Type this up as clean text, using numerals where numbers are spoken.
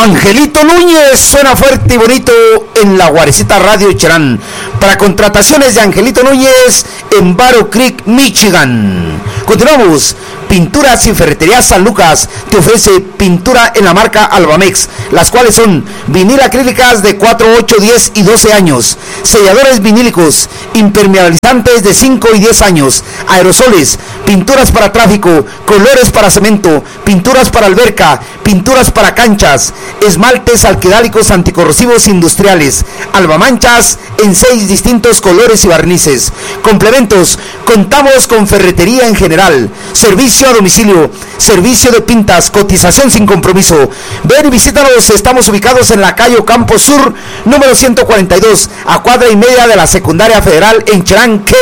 Angelito Núñez suena fuerte y bonito en la Guarecita Radio Cherán. Para contrataciones de Angelito Núñez en Battle Creek, Michigan. Continuamos. Pinturas y Ferretería San Lucas te ofrece pintura en la marca Albamex, las cuales son vinil acrílicas de 4, 8, 10 y 12 años, selladores vinílicos, impermeabilizantes de 5 y 10 años, aerosoles, pinturas para tráfico, colores para cemento, pinturas para alberca, pinturas para canchas, esmaltes alquidálicos anticorrosivos industriales, albamanchas en 6 distintos colores y barnices. Complementos, contamos con ferretería en general, servicio a domicilio, servicio de pintas, cotización sin compromiso. Ven y visítanos, estamos ubicados en la calle Ocampo Sur, número 142, a cuadra y media de la Secundaria Federal en Cherán,